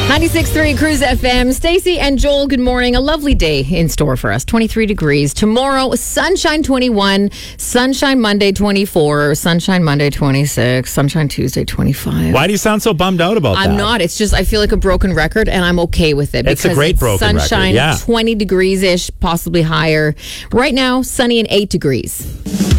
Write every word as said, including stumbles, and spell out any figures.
ninety-six point three Cruise F M. Stacey and Joel, good morning. A lovely day in store for us. twenty-three degrees. Tomorrow, sunshine twenty-one, sunshine Monday twenty-four, sunshine Monday twenty-six, sunshine Tuesday twenty-five. Why do you sound so bummed out about that? I'm not. It's just I feel like a broken record, and I'm okay with it. It's a great it's broken record, sunshine, yeah. twenty degrees-ish, possibly higher. Right now, sunny and eight degrees.